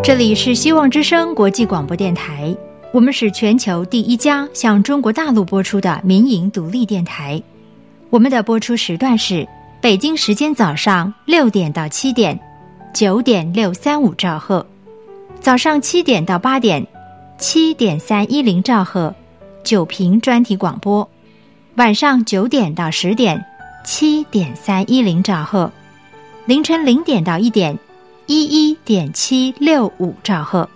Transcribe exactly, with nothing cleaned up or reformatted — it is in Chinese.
这里是希望之声国际广播电台，我们是全球第一家向中国大陆播出的民营独立电台。我们的播出时段是北京时间早上六点到七点，九点六三五兆赫；早上七点到八点，七点三一零兆赫，九频专题广播；晚上九点到十点，七点三一零兆赫；凌晨零点到一点，一一点七六五兆赫。